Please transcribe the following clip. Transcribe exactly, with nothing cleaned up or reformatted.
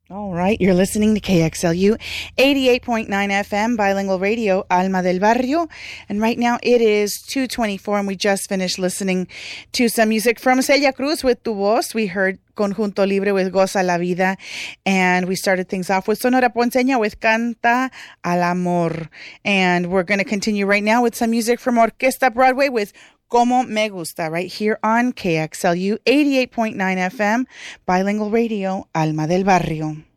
All right, you're listening to K X L U eighty-eight point nine F M, bilingual radio, Alma del Barrio. And right now it is two twenty-four, and we just finished listening to some music from Celia Cruz with Tu Voz. We heard Conjunto Libre with Goza la Vida, and we started things off with Sonora Ponceña with Canta al Amor. And we're going to continue right now with some music from Orquesta Broadway with Como Me Gusta, right here on K X L U eighty-eight point nine F M, bilingual radio, Alma del Barrio.